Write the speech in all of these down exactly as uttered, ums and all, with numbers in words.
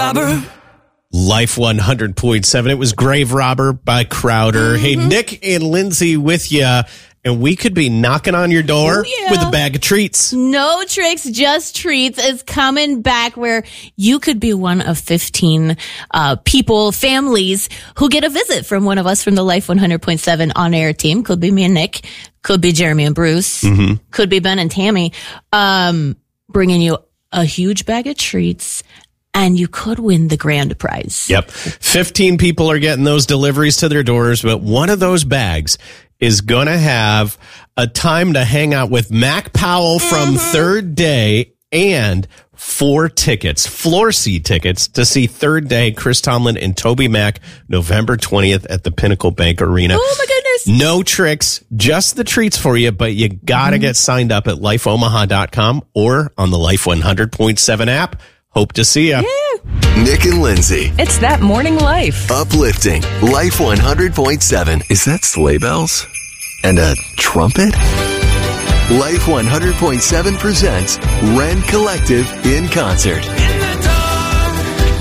robber. Life one hundred point seven. It was Grave Robber by Crowder. Mm-hmm. Hey, Nick and Lindsay with you. And we could be knocking on your door oh, yeah. with a bag of treats. No Tricks, Just Treats is coming back, where you could be one of fifteen uh, people, families, who get a visit from one of us from the Life one hundred point seven on-air team. Could be me and Nick. Could be Jeremy and Bruce. Mm-hmm. Could be Ben and Tammy. Um, bringing you a huge bag of treats. And you could win the grand prize. Yep. fifteen people are getting those deliveries to their doors, but one of those bags is going to have a time to hang out with Mac Powell from mm-hmm. Third Day and four tickets, floor seat tickets to see Third Day, Chris Tomlin and Toby Mac, November twentieth at the Pinnacle Bank Arena. Oh, my goodness. No tricks, just the treats for you, but you got to mm-hmm. get signed up at life omaha dot com or on the Life one hundred point seven app. Hope to see you. Yeah. Nick and Lindsay. It's that morning life. Uplifting. Life one hundred point seven. Is that sleigh bells? And a trumpet? Life one hundred point seven presents Rend Collective in concert. In the dark,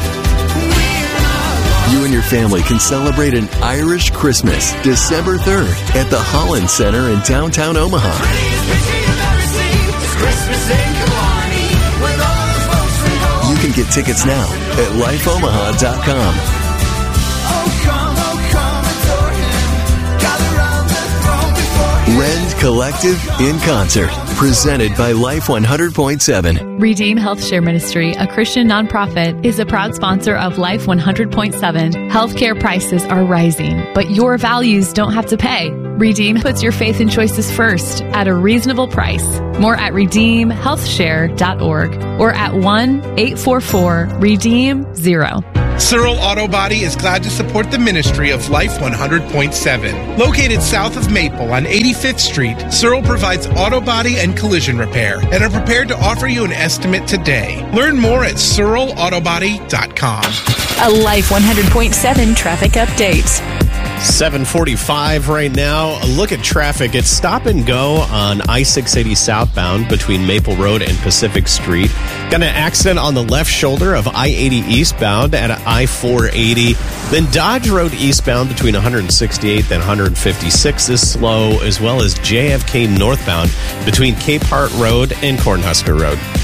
you and your family can celebrate an Irish Christmas December third at the Holland Center in downtown Omaha. You can get tickets now at life omaha dot com. Rend Collective in concert, presented by Life one hundred point seven. Redeem Health Share Ministry, a Christian nonprofit, is a proud sponsor of Life one hundred point seven. Healthcare prices are rising, but your values don't have to pay. Redeem puts your faith and choices first at a reasonable price. More at redeem health share dot org or at one eight four four redeem zero. Searle Auto Body is glad to support the ministry of Life one hundred point seven. Located south of Maple on eighty-fifth Street, Searle provides auto body and collision repair and are prepared to offer you an estimate today. Learn more at searle auto body dot com. A Life one hundred point seven traffic update. seven forty-five right now. A look at traffic. It's stop and go on I six eighty southbound between Maple Road and Pacific Street. Got an accident on the left shoulder of I eighty eastbound at I four eighty. Then Dodge Road eastbound between one sixty-eighth and one fifty-sixth is slow, as well as J F K northbound between Cape Hart Road and Cornhusker Road.